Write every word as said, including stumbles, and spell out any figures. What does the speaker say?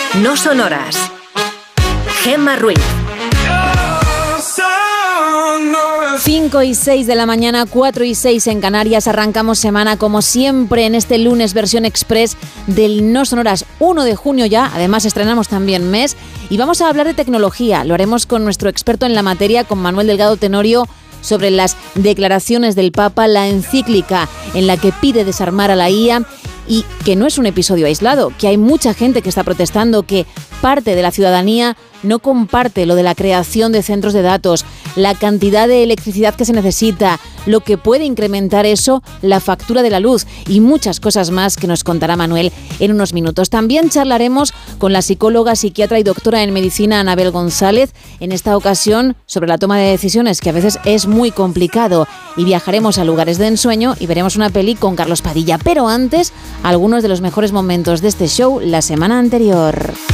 No Sonoras. Gemma Ruiz. cinco y seis de la mañana, cuatro y seis en Canarias. Arrancamos semana como siempre en este lunes versión express del No Sonoras, uno de junio ya. Además estrenamos también mes y vamos a hablar de tecnología. Lo haremos con nuestro experto en la materia, con Manuel Delgado Tenorio, sobre las declaraciones del Papa, la encíclica en la que pide desarmar a la I A, y que no es un episodio aislado, que hay mucha gente que está protestando, que parte de la ciudadanía no comparte lo de la creación de centros de datos, la cantidad de electricidad que se necesita, lo que puede incrementar eso, la factura de la luz y muchas cosas más que nos contará Manuel en unos minutos. También charlaremos con la psicóloga, psiquiatra y doctora en medicina Anabel González, en esta ocasión sobre la toma de decisiones, que a veces es muy complicado, y viajaremos a lugares de ensueño y veremos una peli con Carlos Padilla. Pero antes, algunos de los mejores momentos de este show la semana anterior.